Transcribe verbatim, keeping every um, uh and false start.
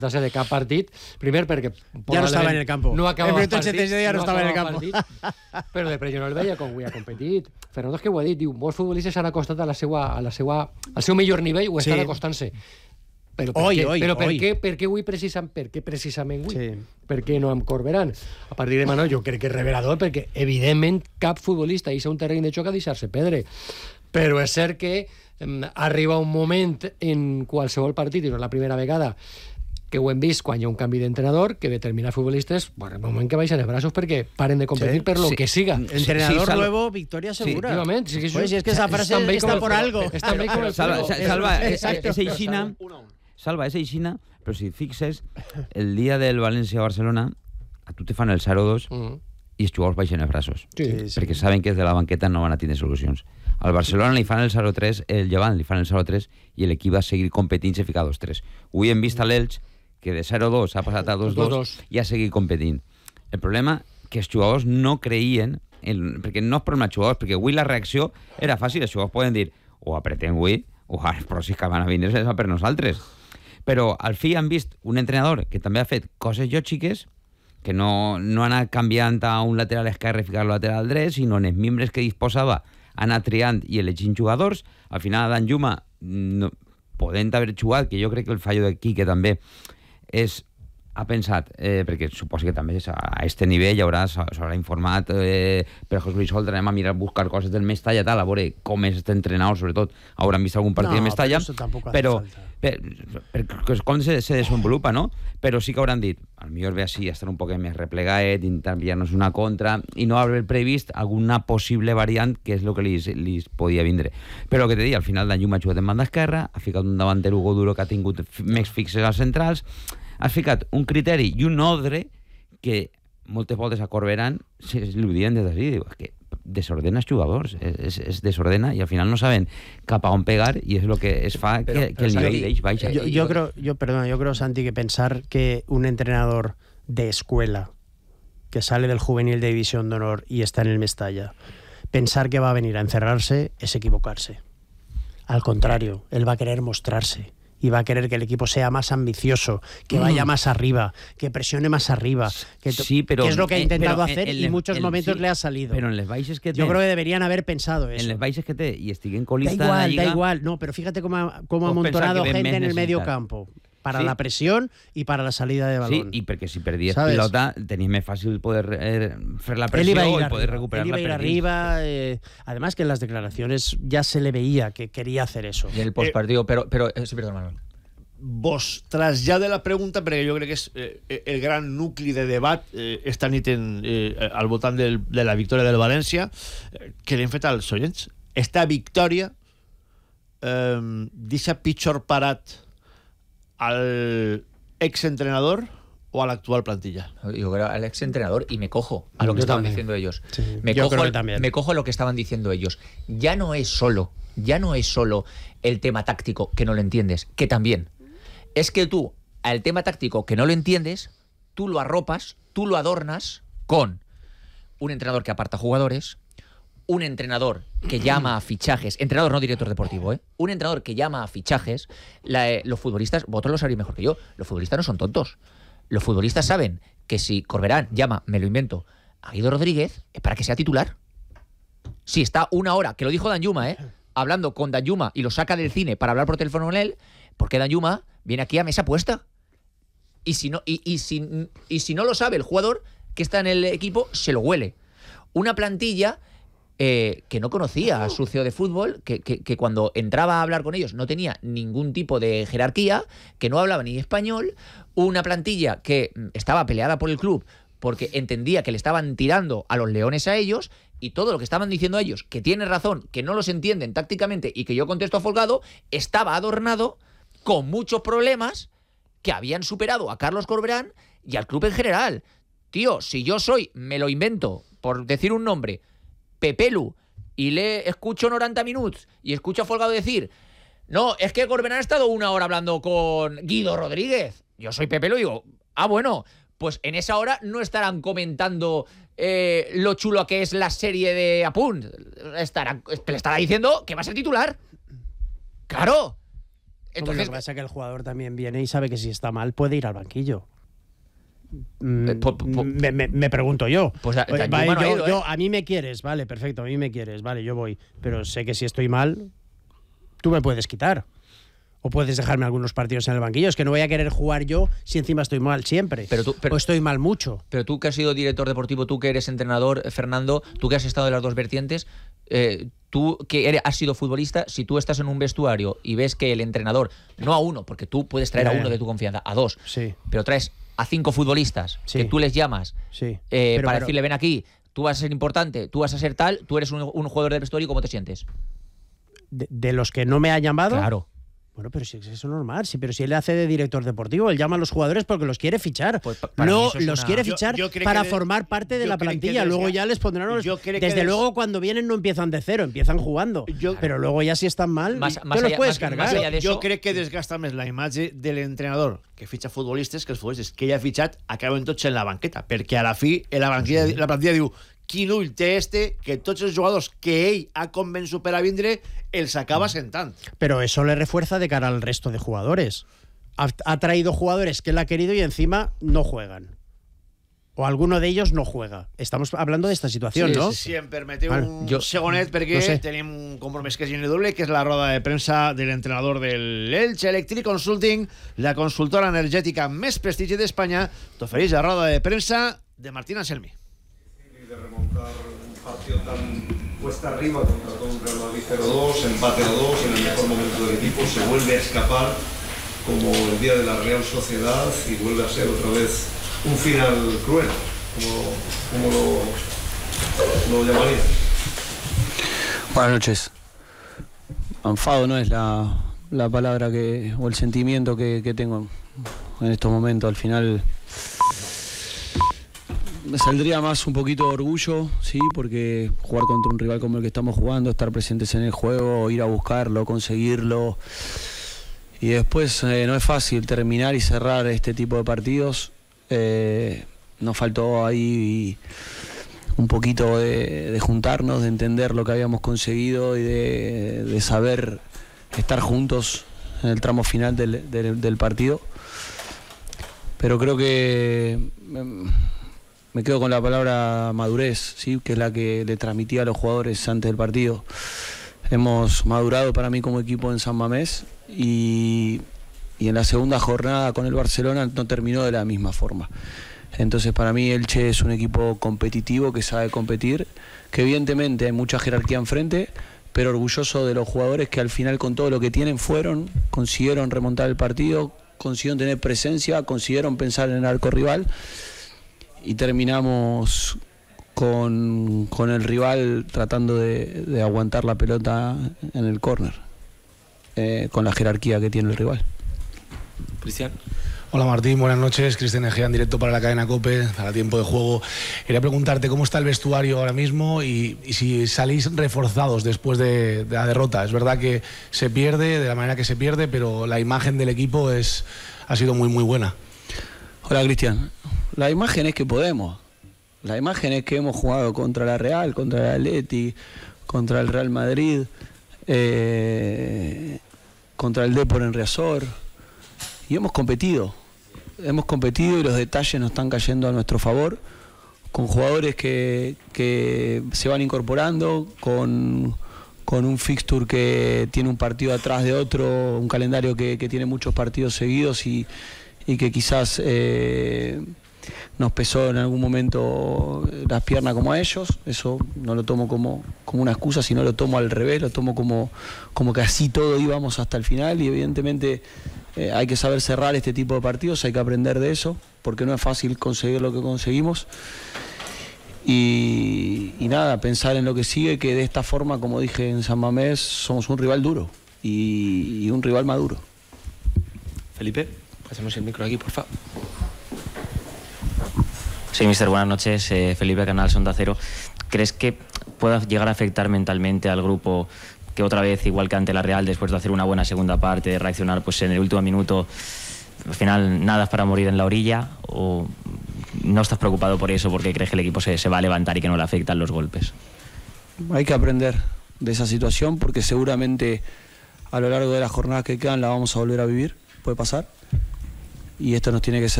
de cap partit, primer perquè ja no estava en el campo, no acabava el partit, ja no, no estava en el campo, partit, però després jo no el veia com avui ha competit. Fernando és que ho ha dit, diu, molts futbolistes s'han acostat a la seva, a la seva, al seu millor nivell o estan sí. acostant-se. Però per, oi, què? Oi, però per, oi. Què, per què avui precisament, per què precisament avui? Sí. Per què no amb Corberán? A partir de demà no, jo crec que és revelador, perquè evidentment cap futbolista deixa un terreny de xoc a deixar-se perdre. Però és cert que um, arriba un moment en qualsevol partit, i no és la primera vegada, que ho hem vist quan hi ha un canvi d'entrenador, que determinats futbolistes, bueno, en el moment que baixen els braços perquè paren de competir sí, per lo sí. que siga. Entrenador sí, nuevo, victoria segura. Sí, sí, sí, sí. Pues, es que esa frase es está por algo. Està bé com el Salva, salva és aixina, salva, és aixina, però si fixes, el dia del València-Barcelona, a tu te fan el zero dos mm. i els jugadors baixen els braços. Sí, sí. Perquè saben que des de la banqueta no van a tindre solucions. Al Barcelona li fan el zero tres, el Llevant li fan el zero tres i l'equip va seguir competint i ficar dos tres. Avui hem vist a l'Elx que de zero dos ha passat a dos dos i ha seguit competint. El problema que els jugadors no creien, en, perquè no és problema dels jugadors, perquè avui la reacció era fàcil, els jugadors poden dir o apretem avui, o els pròxims que van a vindre és per nosaltres. Però al fi han vist un entrenador que també ha fet coses lògiques, que no, no ha anat canviant a un lateral esquerre i ficar el lateral dret, sinó en els membres que disposava ha anat triant i elegint jugadors. Al final Danjuma, no, podent haver jugat, que jo crec que el fallo de Quique també és, ha pensat, eh, perquè suposo que també a aquest nivell haurà, s'haurà informat eh, per José Luis Oltra, anem a mirar, buscar coses del Mestalla, tal, a veure com és este entrenador, sobretot hauran vist algun partit no, de Mestalla, però, per, per, per, com se, se desenvolupa, no? Però sí que hauran dit, al millor ve així, estar un poc més replegat, intentar enviar-nos una contra, i no haver previst alguna possible variant, que és el que li, li podia vindre. Però el que te dic, al final Danjuma ha jugat en banda esquerra, ha ficat un davanter Hugo Duro que ha tingut més fixes als centrals, has ficat un criteri i un ordre que moltes voltes a Corberán li ho diuen des d'ací, diu, que desordena els jugadors, es, es desordena i al final no saben cap a on pegar i és el que es fa pero, que, que el nivell d'ells baixa. Yo, yo, creo, yo, perdona, yo creo, Santi, que pensar que un entrenador de escuela que sale del juvenil de División de Honor y está en el Mestalla, pensar que va a venir a encerrarse es equivocarse. Al contrario, él va a querer mostrarse y va a querer que el equipo sea más ambicioso, que mm. vaya más arriba, que presione más arriba, que, sí, pero, que es lo que ha intentado eh, hacer el, y en muchos el, momentos sí, le ha salido. Pero en les baixes que té, yo creo que deberían haber pensado eso. En les baixes que té y estiguen colista da igual, en la Lliga, da igual, no, pero fíjate cómo ha, cómo ha amontonado gente en el medio campo. Para sí. la presión y para la salida de balón. Sí, y porque si perdies pilota tenías más fácil poder eh, hacer la presión y poder recuperar la pelota. Él iba a ir arriba. Eh, además que en las declaraciones ya se le veía que quería hacer eso. Y en el postpartido, eh, pero, pero eh, sí, perdón, Manuel. Vos trasllade la pregunta perquè jo crec que és eh, el gran nucli de debat eh, esta nit en, eh, al voltant del, de la victòria del València eh, que li hem fet als oients. Esta victòria eh, deixa pitjor parat al exentrenador o a la actual plantilla. Yo creo al exentrenador y me cojo a lo que yo estaban también. diciendo ellos. Sí, me, yo cojo creo el, que también. me cojo lo que estaban diciendo ellos. Ya no es solo, ya no es solo el tema táctico que no lo entiendes, que también. Es que tú, al tema táctico que no lo entiendes, tú lo arropas, tú lo adornas con un entrenador que aparta jugadores, un entrenador que llama a fichajes, entrenador no director deportivo, ¿eh? Un entrenador que llama a fichajes, la, eh, los futbolistas, vosotros lo sabréis mejor que yo, los futbolistas no son tontos. Los futbolistas saben que si Corberán llama, me lo invento, a Guido Rodríguez, es para que sea titular. Si está una hora, que lo dijo Danjuma, ¿eh? hablando con Danjuma y lo saca del cine para hablar por teléfono con él, porque Danjuma viene aquí a mesa puesta. Y si no, y, y, si, y si no lo sabe el jugador que está en el equipo, se lo huele. Una plantilla eh, que no conocía a su C E O de fútbol, que, que, que cuando entraba a hablar con ellos no tenía ningún tipo de jerarquía, que no hablaba ni español, una plantilla que estaba peleada por el club porque entendía que le estaban tirando a los leones a ellos, y todo lo que estaban diciendo a ellos, que tiene razón, que no los entienden tácticamente y que yo contesto a Folgado, estaba adornado con muchos problemas que habían superado a Carlos Corberán y al club en general. Tío, si yo soy, me lo invento, por decir un nombre, Pepelu, y le escucho noventa minutos y escucho a Folgado decir, no, es que Corberán ha estado una hora hablando con Guido Rodríguez. Yo soy Pepelu y digo, ah, bueno, pues en esa hora no estarán comentando eh, lo chulo que es la serie de Apunt. Estarán, le estará diciendo que va a ser titular. Claro. Entonces, lo que pasa es que el jugador también viene y sabe que si está mal puede ir al banquillo. Mm, po, po, me, me, me pregunto yo. Pues a, Oye, vale, yo, ido, ¿eh? yo, a mí me quieres, vale, perfecto, a mí me quieres, vale, yo voy. Pero sé que si estoy mal, tú me puedes quitar. O puedes dejarme algunos partidos en el banquillo. Es que no voy a querer jugar yo si encima estoy mal siempre. Pero tú, pero, o estoy mal mucho. Pero tú que has sido director deportivo, tú que eres entrenador, Fernando, tú que has estado en las dos vertientes, eh, tú que eres, has sido futbolista, si tú estás en un vestuario y ves que el entrenador, no a uno, porque tú puedes traer yeah. a uno de tu confianza, a dos, sí. pero traes a cinco futbolistas sí. que tú les llamas sí. eh, pero, para pero, decirle, ven aquí, tú vas a ser importante, tú vas a ser tal, tú eres un, un jugador de vestuario, ¿cómo te sientes? De, de los que no me ha llamado... Claro. Bueno, pero si es eso normal, sí, pero si él hace de director deportivo, él llama a los jugadores porque los quiere fichar. Pues Luego los una... quiere fichar yo, yo para de... formar parte de la plantilla. Luego ya les pondrán los... Desde des... luego cuando vienen no empiezan de cero, empiezan jugando. Yo... Pero luego ya si están mal, más, te más los allá, puedes más, cargar. Más allá de yo eso... crec que desgasta més la imatge de l'entrenador que fitxa futbolistes que els futbolistes que ell ha fitxat acaben tots en la banqueta, perquè a la fi la, banquilla, la plantilla diu quin ull té este que tots els jugadors que ell ha convençut per a vindre els acaba sentant. Pero eso le refuerza de cara al resto de jugadores. Ha, ha traído jugadores que él ha querido y encima no juegan. O alguno de ellos no juega. Estamos hablando de esta situación, sí, ¿no? Sí, sí. Si em permeteu vale. un jo, segonet, perquè no sé. tenim un compromís que és ineludible, que és la roda de premsa de l'entrenador del Elche Electric Consulting, la consultora energètica més prestigi d'Espanya, t'ofereix la roda de premsa de Martín Anselmi. De remontar un partido tan cuesta arriba contra todo un Real Madrid cero dos, empate a dos, en el mejor momento del equipo se vuelve a escapar como el día de la Real Sociedad y vuelve a ser otra vez un final cruel, como, como lo, lo llamaría. Buenas noches. Enfado no es la, la palabra que o el sentimiento que, que tengo en estos momentos. Al final me saldría más un poquito de orgullo, sí, porque jugar contra un rival como el que estamos jugando, estar presentes en el juego, ir a buscarlo, conseguirlo, y después eh, no es fácil terminar y cerrar este tipo de partidos. Eh, nos faltó ahí un poquito de, de juntarnos, de entender lo que habíamos conseguido y de, de saber estar juntos en el tramo final del, del, del partido. Pero creo que me, me quedo con la palabra madurez, ¿sí? Que es la que le transmití a los jugadores antes del partido. Hemos madurado para mí como equipo en San Mamés y, y en la segunda jornada con el Barcelona no terminó de la misma forma. Entonces para mí Elche es un equipo competitivo que sabe competir, que evidentemente hay mucha jerarquía enfrente, pero orgulloso de los jugadores que al final con todo lo que tienen fueron, consiguieron remontar el partido, consiguieron tener presencia, consiguieron pensar en el arco rival y terminamos con, con el rival tratando de, de aguantar la pelota en el córner, eh, con la jerarquía que tiene el rival. Cristian. Hola Martín, buenas noches. Cristian Egea en directo para la cadena COPE, para Tiempo de Juego. Quería preguntarte cómo está el vestuario ahora mismo y, y si salís reforzados después de, de la derrota. Es verdad que se pierde de la manera que se pierde, pero la imagen del equipo es, ha sido muy muy buena. Hola Cristian, la imagen es que podemos. La imagen es que hemos jugado contra la Real, contra el Atleti, contra el Real Madrid, eh, contra el Depor en Riazor, y hemos competido. Hemos competido y los detalles nos están cayendo a nuestro favor, con jugadores que, que se van incorporando, con, con un fixture que tiene un partido atrás de otro, un calendario que, que tiene muchos partidos seguidos y, y que quizás eh, nos pesó en algún momento las piernas como a ellos. Eso no lo tomo como, como una excusa, sino lo tomo al revés, lo tomo como, como que así todo íbamos hasta el final y evidentemente Eh, hay que saber cerrar este tipo de partidos, hay que aprender de eso, porque no es fácil conseguir lo que conseguimos. Y, y nada, pensar en lo que sigue, que de esta forma, como dije en San Mamés, somos un rival duro y, y un rival maduro. Felipe, pasemos el micro aquí, por favor. Sí, mister, buenas noches. Eh, Felipe Canal, Sonda Cero. ¿Crees que pueda llegar a afectar mentalmente al grupo que otra vez, igual que ante la Real, después de hacer una buena segunda parte, de reaccionar pues en el último minuto, al final nada para morir en la orilla? ¿O no estás preocupado por eso porque crees que el equipo se, se va a levantar y que no le afectan los golpes? Hay que aprender de esa situación porque seguramente a lo largo de las jornadas que quedan la vamos a volver a vivir, puede pasar. Y esto nos tiene que ser